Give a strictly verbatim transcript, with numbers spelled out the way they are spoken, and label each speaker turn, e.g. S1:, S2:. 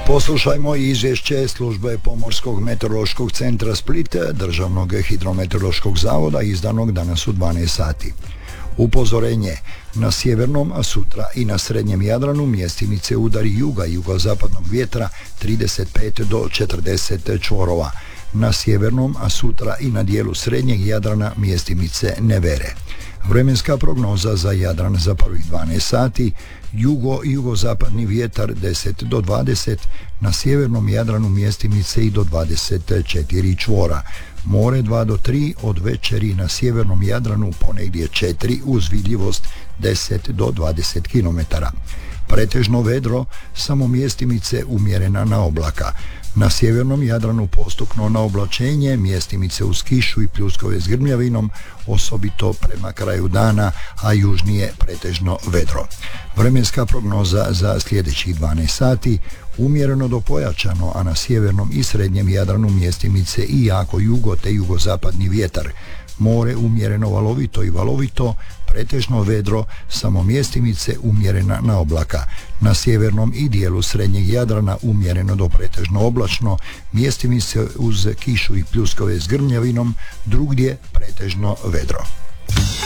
S1: Poslušajmo izvješće službe Pomorskog meteorološkog centra Split, Državnog hidrometeorološkog zavoda, izdanog danas u dvanaest sati. Upozorenje: na sjevernom, a sutra i na srednjem Jadranu mjestimice udari juga i jugozapadnog vjetra trideset pet do četrdeset čvorova. Na sjevernom, a sutra i na dijelu srednjeg Jadrana mjestimice nevere. Vremenska prognoza za Jadran za prvih dvanaest sati: jugo i jugozapadni vjetar deset do dvadeset, na sjevernom Jadranu mjestimice i do dvadeset četiri čvora. More dva do tri, od večeri na sjevernom Jadranu ponegdje četiri uz vidljivost deset do dvadeset kilometara. Pretežno vedro, samo mjestimice umjerena na oblaka. Na sjevernom Jadranu postupno na oblačenje, mjestimice uz kišu i pljuskove s grmljavinom, osobito prema kraju dana, a južnije pretežno vedro. Vremenska prognoza za sljedećih dvanaest sati: umjereno do pojačano, a na sjevernom i srednjem Jadranu mjestimice i jako jugo te jugozapadni vjetar. More umjereno valovito i valovito, pretežno vedro, samo mjestimice umjerena na oblaka. Na sjevernom i dijelu srednjeg Jadrana umjereno do pretežno oblačno, mjestimice uz kišu i pljuskove s grmljavinom, drugdje pretežno vedro.